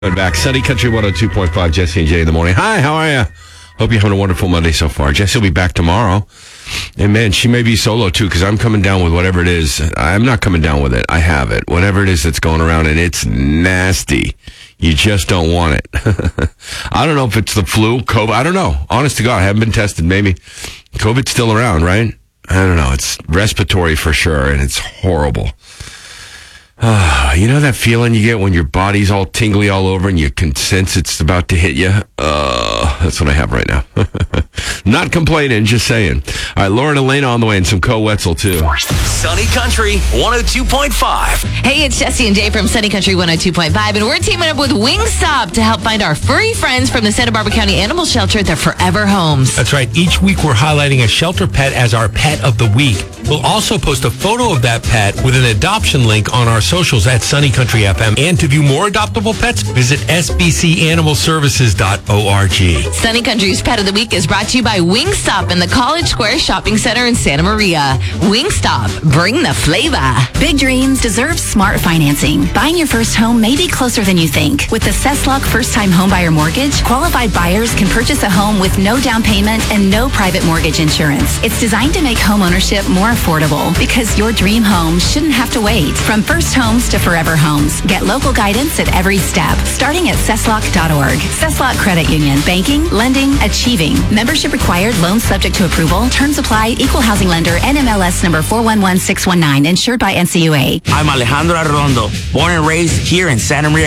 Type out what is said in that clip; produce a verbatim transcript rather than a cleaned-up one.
Back, Sunny Country one oh two point five, Jesse and Jay in the morning. Hi, how are you? Hope you're having a wonderful Monday so far. Jesse will be back tomorrow. And man, she may be solo too, because I'm coming down with whatever it is. I'm not coming down with it. I have it. Whatever it is that's going around, and it's nasty. You just don't want it. I don't know if it's the flu, COVID. I don't know. Honest to God, I haven't been tested. Maybe COVID's still around, right? I don't know. It's respiratory for sure, and it's horrible. Uh, you know that feeling you get when your body's all tingly all over and you can sense it's about to hit you? Uh, that's what I have right now. Not complaining, just saying. All right, Lauren Elena on the way and some Co Wetzel, too. Sunny Country one oh two point five. Hey, it's Jesse and Jay from Sunny Country one oh two point five, and we're teaming up with Wingstop to help find our furry friends from the Santa Barbara County Animal Shelter at their forever homes. That's right. Each week we're highlighting a shelter pet as our pet of the week. We'll also post a photo of that pet with an adoption link on our socials at Sunny Country F M. And to view more adoptable pets, visit s b c animal services dot org. Sunny Country's Pet of the Week is brought to you by Wingstop in the College Square Shopping Center in Santa Maria. Wingstop, bring the flavor. Big dreams deserve smart financing. Buying your first home may be closer than you think. With the Cesslock First-Time Homebuyer Mortgage, qualified buyers can purchase a home with no down payment and no private mortgage insurance. It's designed to make home ownership more affordable because your dream home shouldn't have to wait. From first homes to forever homes, get local guidance at every step, starting at cesslock dot org. Cesslock Credit Union. Banking, lending, achieving. Membership required. Loans subject to approval. Terms apply. Equal housing lender. N M L S number four one one six one nine. Insured by N C U A. I'm Alejandro Arredondo, born and raised here in Santa Maria,